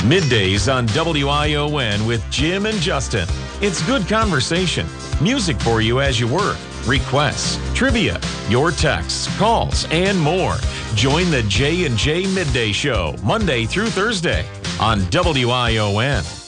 Middays on WION with Jim and Justin. It's good conversation, music for you as you work, requests, trivia, your texts, calls, and more. Join the J&J Midday Show Monday through Thursday on WION.